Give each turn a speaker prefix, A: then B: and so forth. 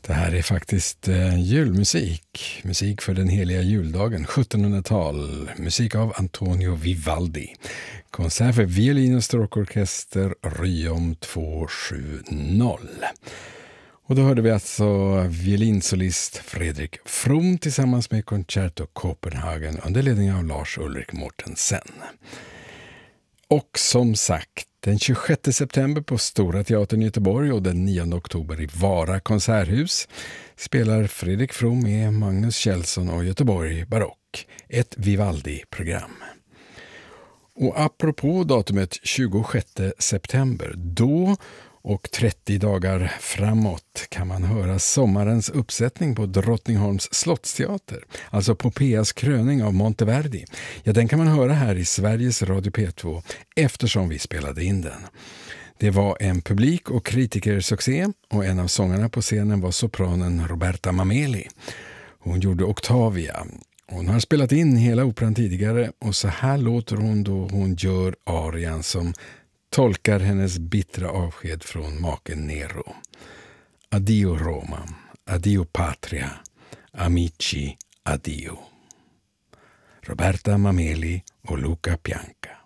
A: Det här är faktiskt julmusik. Musik för den heliga juldagen, 1700-tal. Musik av Antonio Vivaldi. Konsert för violin och stråkorkester, Ryom 270. Och då hörde vi alltså violinsolist Fredrik From tillsammans med Concerto Copenhagen under ledning av Lars Ulrik Mortensen. Och som sagt, den 26 september på Stora Teatern i Göteborg och den 9 oktober i Vara konserthus spelar Fredrik From med Magnus Kjellson och Göteborg Barock, ett Vivaldi-program. Och apropå datumet 26 september, då och 30 dagar framåt kan man höra sommarens uppsättning på Drottningholms slottsteater, alltså på P.A.s kröning av Monteverdi. Ja, den kan man höra här i Sveriges Radio P2 eftersom vi spelade in den. Det var en publik- och kritikersuccé och en av sångarna på scenen var sopranen Roberta Mameli. Hon gjorde Octavia. Hon har spelat in hela operan tidigare och så här låter hon då hon gör arian som tolkar hennes bittra avsked från maken Nero. Addio Roma, addio patria, amici, addio. Roberta Mameli och Luca Pianca.